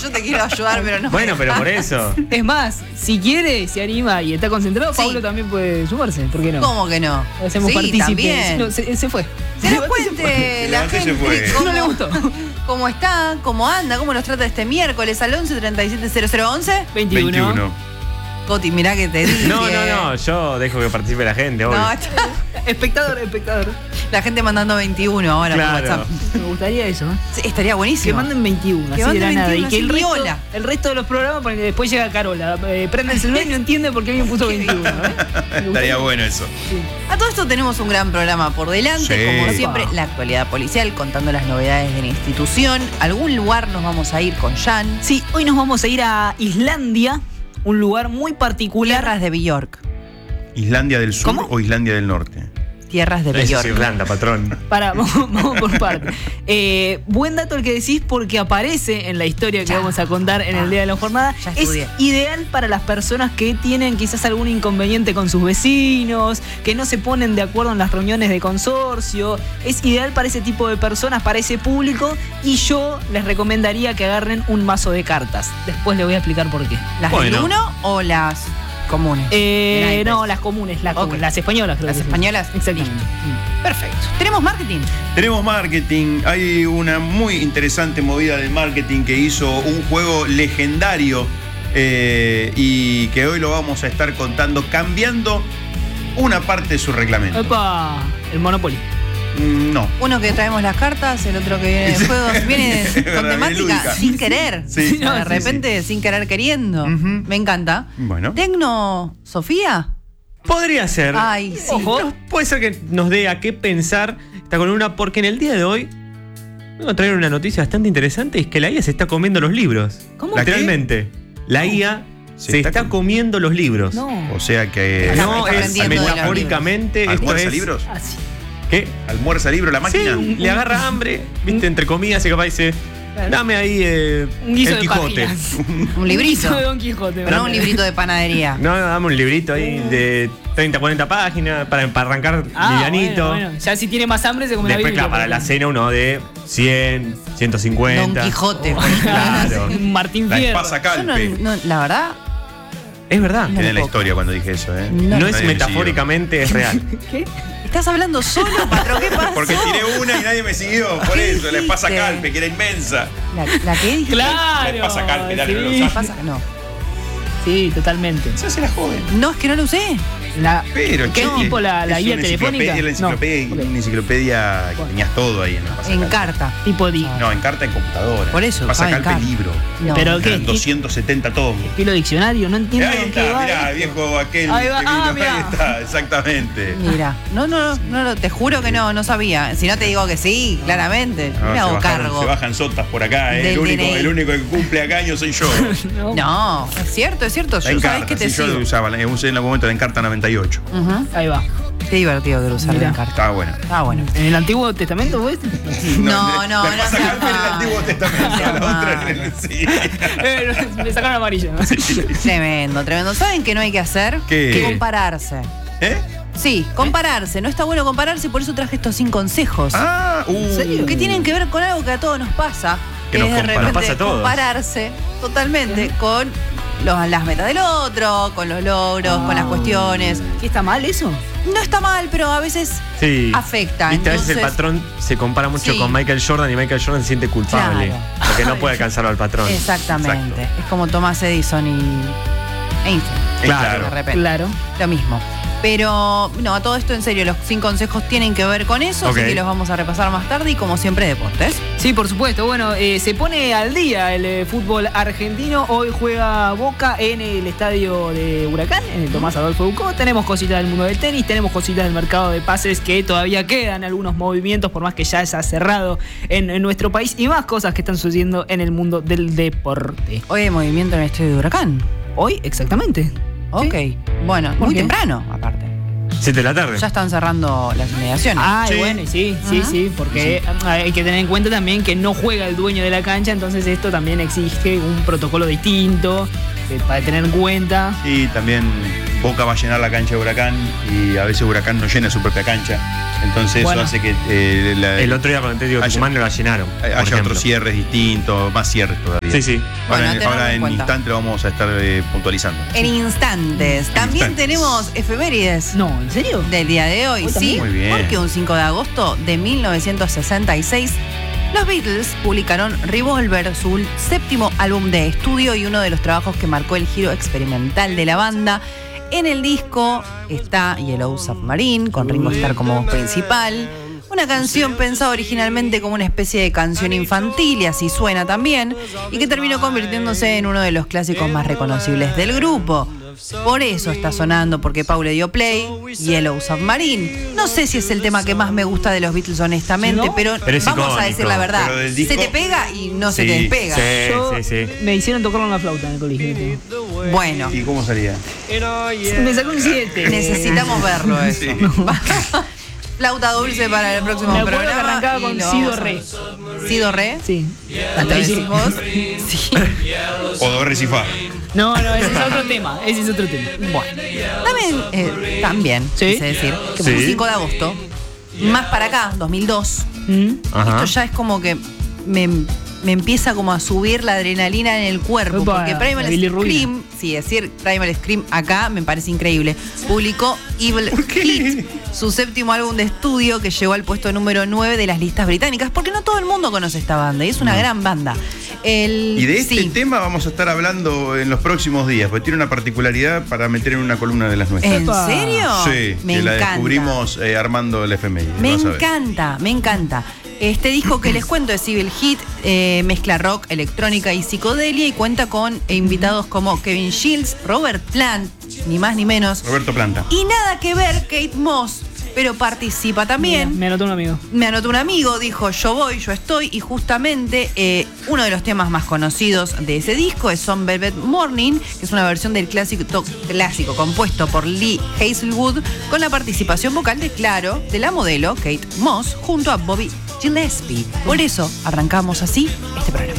yo te quiero ayudar, pero no. Bueno, pero por eso. Es más, si quiere, se anima y está concentrado, Sí. Pablo también puede sumarse. ¿Por qué no? ¿Cómo que no? Hacemos Sí, partícipes. también. No, se fue. Se nos cuente la Levante y se gente fue. cómo, No le gustó. cómo está, cómo anda, cómo nos trata este miércoles al 11 37 0011. 21. Coti, mirá que te dije. No, yo dejo que participe la gente, obvio. No, está Espectador. la gente mandando 21 ahora por Claro. WhatsApp. Me gustaría eso, ¿eh? Sí, estaría Que buenísimo. manden 21, Que así de la manden nada. 21, Y que el así, resto, hola. el resto de los programas, porque después llega Carola. Prende el celular y no entiende por qué alguien puso 21. Estaría bueno eso. A todo esto tenemos un gran programa por delante, Sí. como Epa. siempre, la actualidad policial, contando las novedades de la institución. Algún lugar nos vamos a ir con Jan. Sí, hoy nos vamos a ir a Islandia, un lugar muy particular. Tierras de Bjork. ¿Islandia del Sur ¿Cómo? o Islandia del Norte? Tierras de Eso es Bjork. Irlanda, patrón. Vamos por partes. Buen dato el que decís porque aparece en la historia que Ya. vamos a contar en el día de la jornada. Ya Es estudié. ideal para las personas que tienen quizás algún inconveniente con sus vecinos, que no se ponen de acuerdo en las reuniones de consorcio. Es ideal para ese tipo de personas, para ese público. Y yo les recomendaría que agarren un mazo de cartas. Después les voy a explicar por qué. ¿Las Bueno. del 1 o las comunes? De naipes. No, las comunes, Ok. las españolas creo. Las que sí. españolas. Exactamente. Listo. Perfecto. Tenemos marketing. Tenemos marketing. Hay una muy interesante movida del marketing que hizo un juego legendario y que hoy lo vamos a estar contando, cambiando una parte de su reglamento. Epa, el Monopoly. No. Uno que traemos las cartas, el otro que viene de juegos, viene Es con verdad, viene temática lúdica. sin querer. Sí. O sea, de Sí, repente, sin querer queriendo. Ujú. Me encanta. Bueno. Tecno, Sofía. Podría ser. Ay, sí. Ojo. Puede ser que nos dé a qué pensar esta columna, porque en el día de hoy vengo a traer una noticia bastante interesante, y es que la IA se está comiendo los libros. ¿Cómo? ¿La qué? Literalmente. La IA se está comiendo los libros. No. O sea que. Está No, es aprendiendo de los metafóricamente. Esto ¿Almuerza es. libros? Así. ¿Qué? ¿Almuerza libro la máquina? Sí, le agarra hambre, viste, entre comillas, y capaz dice, dame ahí Un guiso el de Quijote. páginas. Un librito. guiso de Don Quijote. Pero no un librito de panadería. No, dame un librito ahí de 30, 40 páginas para arrancar livianito. Bueno. Ya si tiene más hambre se come Después, la Biblia. claro, para la cena uno de 100, 150. Don Quijote. Claro. Martín La Fierro. espasa Yo no, calpe. la verdad, Es verdad. No. Tiene la puedo historia cuando dije eso, ¿eh? No. No es Nadie me metafóricamente, es real. ¿Qué? estás hablando solo, patrón. ¿Qué pasa? Porque tiré una y nadie me siguió. Por ¿Qué eso, la espasa dijiste? calpe, que era inmensa. ¿La qué dijiste? Claro. La espasa calpe, dale, no lo sí. sabes. Pasa que no. Sí, totalmente. Se hace la joven. No, es que no lo usé. Pero, ¿Qué che, tipo la es guía una telefónica? enciclopedia, la enciclopedia, No, ok. una enciclopedia que tenías todo ahí en la En pasacalpe. carta. Tipo di. No, en carta en computadora. Por eso, Pasacalpe en carta. libro. No. Pero ¿qué? Eran 270 tomos. Estilo diccionario, no entiendo Ahí en qué está, va mirá, esto. viejo aquel Ahí va, que vino. mirá. Ahí está, exactamente. Mira, no, te juro que no sabía. Si no te digo que sí, claramente. No, me hago cargo. Se bajan sotas por acá, ¿eh? Del DNI. El único que cumple acá años soy yo. No. No, es cierto. La Yo sabés Encarta, que te sí, yo sigo. lo usaba, usé en algún momento la Encarta 98. Ujú. Ahí va. Qué divertido que lo usar la Mirá. Encarta. Estaba bueno. Ah, bueno. ¿En el Antiguo Testamento fue este? No, la pasacalpe seas en el mal. Antiguo Testamento, Seas la otra mal. en el. Sí. Me sacaron amarillo, ¿no? Tremendo, tremendo. ¿Saben qué no hay que hacer? ¿Qué? Compararse. ¿Eh? Sí, compararse. No está bueno compararse, por eso traje estos 5 consejos. Ah, ¿En serio? Que tienen que ver con algo que a todos nos pasa. Que Que nos es de compara. repente Nos pasa a todos. compararse totalmente con las metas del otro, con los logros, con las cuestiones. ¿Qué está mal eso? No está mal, pero a veces Sí. afecta. Viste, a veces el entonces- patrón se compara mucho Sí. con Michael Jordan y Michael Jordan se siente culpable. Claro. Porque no puede alcanzarlo al patrón. Exactamente. Es como Thomas Edison y Einstein. Claro. De repente. Claro. Lo mismo. Pero, no, a todo esto en serio, los 5 consejos tienen que ver con eso, Ok. así que los vamos a repasar más tarde y como siempre deportes. Sí, por supuesto. Bueno, se pone al día el fútbol argentino. Hoy juega Boca en el estadio de Huracán, en el Tomás Adolfo Bucó. Tenemos cositas del mundo del tenis, tenemos cositas del mercado de pases que todavía quedan algunos movimientos, por más que ya se ha cerrado en nuestro país, y más cosas que están sucediendo en el mundo del deporte. Hoy hay movimiento en el estadio de Huracán. Hoy, exactamente. Ok. Bueno, ¿Por muy qué? temprano, aparte. 7 de la tarde. Ya están cerrando las inmediaciones. Ah, Sí. bueno, sí, Ajá. porque hay que tener en cuenta también que no juega el dueño de la cancha, entonces esto también exige un protocolo distinto. para tener en cuenta. Y también Boca va a llenar la cancha de Huracán y a veces Huracán no llena su propia cancha. Entonces Bueno. eso hace que El otro día con el Atlético Tucumán no la llenaron. por haya ejemplo. otros cierres distintos, más cierres todavía. Sí, sí. Bueno, Ahora, tenlo ahora en en cuenta. instante lo vamos a estar puntualizando. En instantes. También instantes. tenemos efemérides No, ¿en serio? del día de hoy, Hoy ¿sí? también. Muy bien. Porque un 5 de agosto de 1966, los Beatles publicaron Revolver, su séptimo álbum de estudio y uno de los trabajos que marcó el giro experimental de la banda. En el disco está Yellow Submarine, con Ringo Starr como voz principal. Una canción pensada originalmente como una especie de canción infantil, y así suena también, y que terminó convirtiéndose en uno de los clásicos más reconocibles del grupo. Por eso está sonando, porque Pau le dio play, Yellow Submarine. No sé si es el tema que más me gusta de los Beatles, honestamente, ¿No? pero Pero es vamos a icónico. decir la verdad. Pero del disco- Se te pega y no se Sí, te despega. Yo- Sí. Me hicieron tocarlo en la flauta en el colegio. Bueno, ¿Y cómo salía? Me sacó un 7. necesitamos verlo eso. Sí. Flauta dulce para el próximo Me acuerdo que programa. arrancaba y con lo Si, vamos Do, a- Re. Si, Do, Re. Sí. ¿Lo Hasta ahí decís sí. vos? Sí. O do, re, si, fa. No, ese es otro tema. Ese es otro tema. Bueno, también, ¿Sí? quise decir, que Sí. fue un 5 de agosto, más para acá, 2002, Ajá. esto ya es como que me empieza como a subir la adrenalina en el cuerpo, Opa, porque Primal Billy Ruina. Scream, sí, decir Primal Scream acá me parece increíble, publicó Evil Hit, su séptimo álbum de estudio que llegó al puesto número 9 de las listas británicas, porque no todo el mundo conoce esta banda, y es una gran banda. Y de este sí. tema vamos a estar hablando en los próximos días, porque tiene una particularidad para meter en una columna de las nuestras. ¿En Epa. serio? Sí, me que la encanta. descubrimos armando el FMI. Me vas a ver. encanta, me encanta. Este disco que les cuento es Evil Hit, mezcla rock, electrónica y psicodelia, y cuenta con invitados como Kevin Shields, Robert Plant, ni más ni menos. Roberto Planta. Y nada que ver Kate Moss, pero participa también. Me anotó un amigo. Me anotó un amigo, dijo yo voy, yo estoy, y justamente uno de los temas más conocidos de ese disco es Some Velvet Morning, que es una versión del clásico compuesto por Lee Hazelwood, con la participación vocal de la modelo Kate Moss junto a Bobby Gillespie. Por eso arrancamos así este programa.